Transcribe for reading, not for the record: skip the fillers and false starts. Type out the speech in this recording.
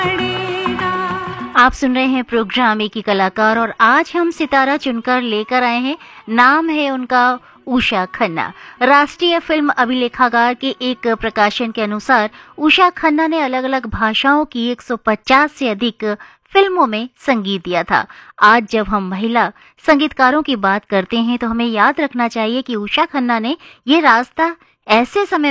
आप सुन रहे हैं प्रोग्राम एक ही कलाकार और आज हम सितारा चुनकर लेकर आए हैं। नाम है उनका उषा खन्ना। राष्ट्रीय फिल्म अभिलेखागार के एक प्रकाशन के अनुसार उषा खन्ना ने अलग अलग भाषाओं की 150 से अधिक फिल्मों में संगीत दिया था। आज जब हम महिला संगीतकारों की बात करते हैं तो हमें याद रखना चाहिए कि उषा खन्ना ने ये रास्ता ऐसे समय